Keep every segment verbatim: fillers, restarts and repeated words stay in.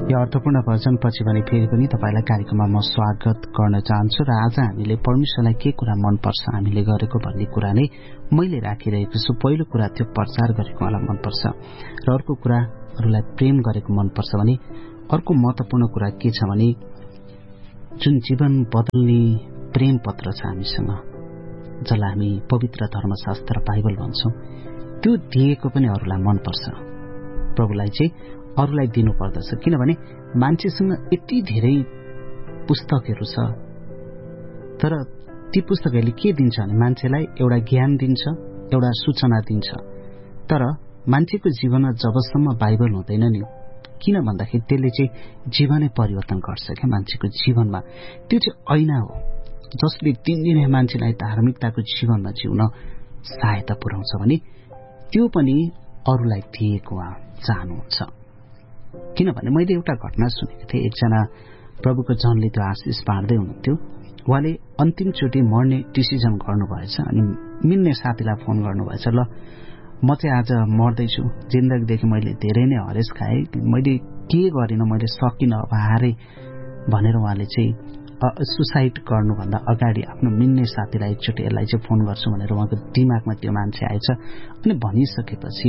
यो अर्थपूर्ण भजनपछि भने फेरि पनि तपाईलाई कार्यक्रममा म स्वागत गर्न चाहन्छु र आज हामीले परमेश्वरलाई के कुरा मनपर्छ हामीले गरेको भन्ने कुरा नै मैले राखिरहेको छु। पहिलो कुरा त्यो प्रचार गरेको मलाई मनपर्छ र अर्को कुरा अरूलाई प्रेम गरेको मनपर्छ भने अर्को महत्त्वपूर्ण कुरा के छ भने जुन जीवन बदल्ने प्रेम पत्र छ हामीसँग, जसलाई हामी पवित्र धर्मशास्त्र बाइबल भन्छौं, त्यो दिएको पनि अरूलाई मनपर्छ। प्रभुलाई चाहिँ अरूलाई दिनुपर्दछ, किनभने मान्छेसँग यति धेरै पुस्तकहरू छ, तर ती पुस्तकहरूले के दिन्छ भने मान्छेलाई एउटा ज्ञान दिन्छ, एउटा सूचना दिन्छ। तर मान्छेको जीवनमा जबसम्म बाइबल हुँदैन नि, किन भन्दाखेरि त्यसले चाहिँ जीवनै परिवर्तन गर्छ क्या मान्छेको जीवनमा। त्यो चाहिँ ऐना हो जसले दिनदिनै मान्छेलाई धार्मिकताको जीवनमा जिउन सहायता पुर्याउँछ भने त्यो पनि अरूलाई दिएको चाहनुहुन्छ। किनभने मैले एउटा घटना सुनेको थिएँ। एकजना प्रभुको जनले त्यो आशिष बाँड्दै हुनुहुन्थ्यो। उहाँले अन्तिमचोटि मर्ने डिसिजन गर्नुभएछ अनि मिल्ने साथीलाई फोन गर्नुभएछ, ल म चाहिँ आज मर्दैछु, जिन्दगीदेखि मैले धेरै नै हरेस खाएँ, मैले के गरिनँ, मैले सकिनँ, अब हारेँ भनेर उहाँले चाहिँ सुसाइड गर्नुभन्दा अगाडि आफ्नो मिल्ने साथीलाई एकचोटि यसलाई चाहिँ फोन गर्छु भनेर उहाँको दिमागमा त्यो मान्छे आएछ। अनि भनिसकेपछि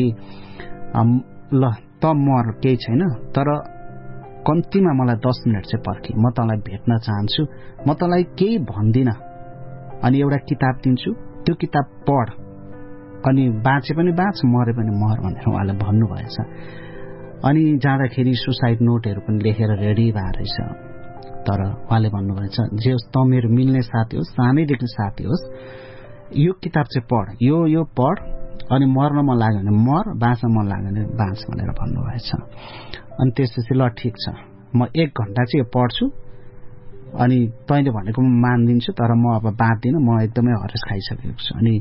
ल त मर केही छैन, तर कम्तीमा मलाई दस मिनट चाहिँ पर्खी, म तँलाई भेट्न चाहन्छु, म तँलाई केही भन्दिनँ, अनि एउटा किताब दिन्छु, त्यो किताब पढ, अनि बाँचे पनि बाँच, मरे पनि मर भनेर उहाँले भन्नुभएछ। अनि जाँदाखेरि सुसाइड नोटहरू पनि लेखेर रेडी भएर रहेछ। तर उहाँले भन्नुभएछ, जे होस् त मेरो मिल्ने साथी होस्, सानैदेखि साथी होस्, यो किताब चाहिँ पढ, यो यो पढ, अनि मर्न मन लाग्यो भने मर, बाँच्न मन लाग्यो भने बाँच भनेर भन्नुभएछ। अनि त्यसपछि ल ठिक छ, म एक घण्टा चाहिँ यो पढ्छु, अनि तैँले भनेको म मानिदिन्छु, तर म अब बाँच्दिनँ, म एकदमै हरेस खाइसकेको छु। अनि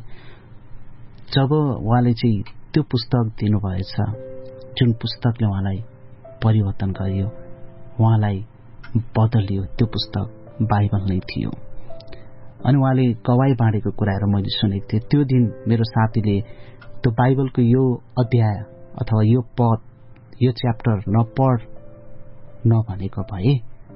जब उहाँले चाहिँ त्यो पुस्तक दिनुभएछ, जुन पुस्तकले उहाँलाई परिवर्तन गरियो, उहाँलाई बदलियो, त्यो पुस्तक बाइबल नै थियो। अनि उहाँले गवाई बाँडेको कुराहरू मैले सुनेको थिएँ। त्यो दिन मेरो साथीले त्यो बाइबलको यो अध्याय अथवा यो पद, यो च्याप्टर नपढ नभनेको भए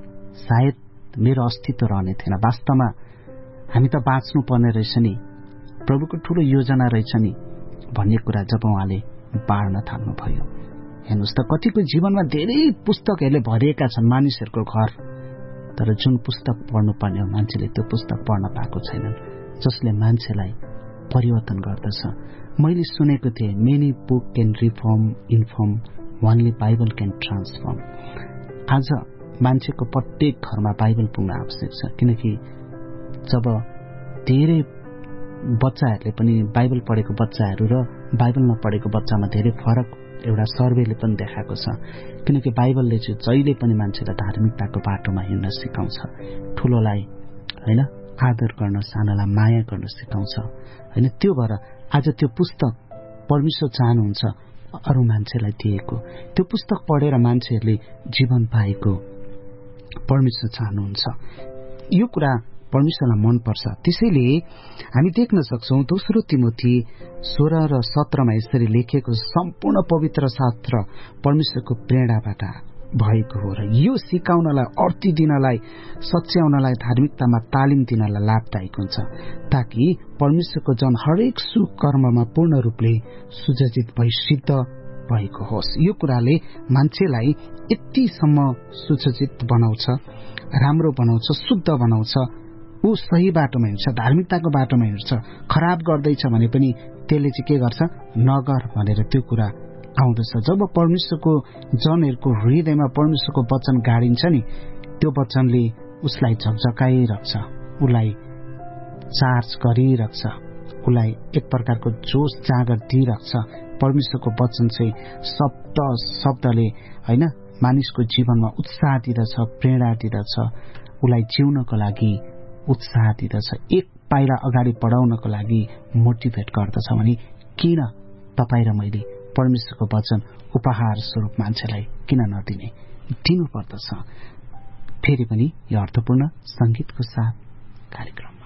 सायद मेरो अस्तित्व रहने थिएन। वास्तवमा हामी त बाँच्नु पर्ने रहेछ नि, प्रभुको ठूलो योजना रहेछ नि भन्ने कुरा जब उहाँले बाँड्न थाल्नुभयो। हेर्नुहोस् त, कतिको जीवनमा धेरै पुस्तकहरूले भरिएका छन् मानिसहरूको घर, तर जुन पुस्तक पढ्नुपर्ने हो मान्छेले त्यो पुस्तक पढ्न पाएको छैनन्, जसले मान्छेलाई परिवर्तन गर्दछ। मैले सुनेको थिएँ, many book can reform inform, वानली Bible can transform. आज मान्छेको प्रत्येक घरमा बाइबल पुग्न आवश्यक छ, किनकि जब धेरै बच्चाहरूले पनि बाइबल पढेको बच्चाहरू र बाइबल नपढेको बच्चामा धेरै फरक एउटा सर्वेले पनि देखाएको छ। किनकि बाइबलले चाहिँ जहिले पनि मान्छेलाई धार्मिकताको बाटोमा हिँड्न सिकाउँछ, ठुलोलाई होइन आदर गर्न, सानोलाई माया गर्न सिकाउँछ होइन। त्यो भएर आज त्यो पुस्तक परमेश्वर चाहनुहुन्छ अरू मान्छेलाई दिएको, त्यो पुस्तक पढेर मान्छेहरूले जीवन पाएको परमेश्वर चाहनुहुन्छ। यो कुरा परमेश्वरलाई मनपर्छ। त्यसैले हामी देख्न सक्छौं दोस्रो तिमोथी सोह्र र सत्रमा यसरी लेखिएको, सम्पूर्ण पवित्र शास्त्र परमेश्वरको प्रेरणाबाट भएको हो र यो सिकाउनलाई, अर्थी दिनलाई, सच्याउनलाई, धार्मिकतामा तालिम दिनलाई लाभदायक हुन्छ, ताकि परमेश्वरको जन हरेक सुकर्ममा पूर्ण रूपले सुसज्जित भई सिद्ध भएको होस्। यो कुराले मान्छेलाई यतिसम्म सुसज्जित बनाउँछ, राम्रो बनाउँछ, शुद्ध बनाउँछ, ऊ सही बाटोमा हिँड्छ, धार्मिकताको बाटोमा हिँड्छ। खराब गर्दैछ भने पनि त्यसले चाहिँ के गर्छ, नगर भनेर त्यो कुरा आउँदछ। जब परमेश्वरको जनहरूको हृदयमा परमेश्वरको वचन गाडिन्छ नि, त्यो वचनले उसलाई झकझकाइरहन्छ, उसलाई चार्ज गरिरहन्छ, उसलाई एक प्रकारको जोश जागर दिइरहन्छ। परमेश्वरको वचन चाहिँ शब्द शब्दले होइन मानिसको जीवनमा उत्साह दिँदछ, प्रेरणा दिँदछ, उसलाई जिउनको लागि उत्साह दिँदछ, एक पाइला अगाडि बढाउनको लागि मोटिभेट गर्दछ। भने किन तपाईँ र मैले परमेश्वरको वचन उपहार स्वरूप मान्छेलाई किन नदिने, दिनुपर्दछ। फेरि पनि यो अर्थपूर्ण संगीतको साथ कार्यक्रम